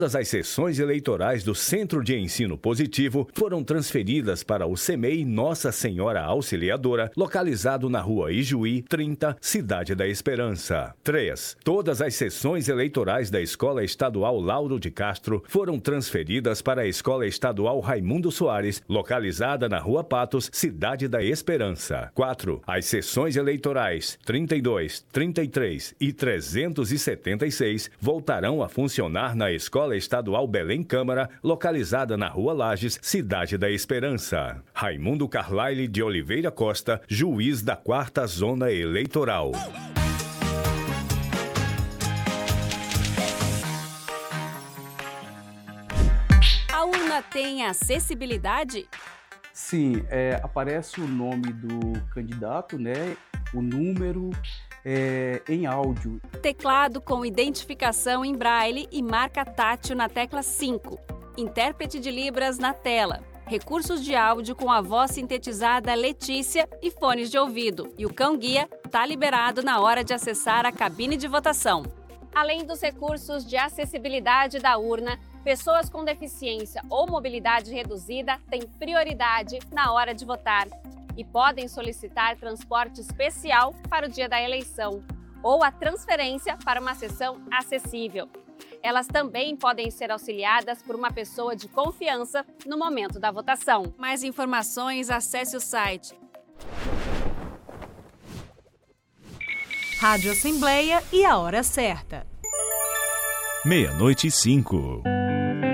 Todas as sessões eleitorais do Centro de Ensino Positivo foram transferidas para o CEMEI Nossa Senhora Auxiliadora, localizado na Rua Ijuí, 30, Cidade da Esperança. 3. Todas as sessões eleitorais da Escola Estadual Lauro de Castro foram transferidas para a Escola Estadual Raimundo Soares, localizada na Rua Patos, Cidade da Esperança. 4. As sessões eleitorais 32, 33 e 376 voltarão a funcionar na Escola Estadual Belém Câmara, localizada na Rua Lages, Cidade da Esperança. Raimundo Carlyle de Oliveira Costa, juiz da 4ª Zona Eleitoral. A urna tem acessibilidade? Sim, aparece o nome do candidato, né? O número em áudio. Teclado com identificação em braille e marca tátil na tecla 5. Intérprete de Libras na tela. Recursos de áudio com a voz sintetizada Letícia e fones de ouvido. E o cão-guia está liberado na hora de acessar a cabine de votação. Além dos recursos de acessibilidade da urna, pessoas com deficiência ou mobilidade reduzida têm prioridade na hora de votar e podem solicitar transporte especial para o dia da eleição ou a transferência para uma sessão acessível. Elas também podem ser auxiliadas por uma pessoa de confiança no momento da votação. Mais informações, acesse o site. Rádio Assembleia e a hora certa. 00:05.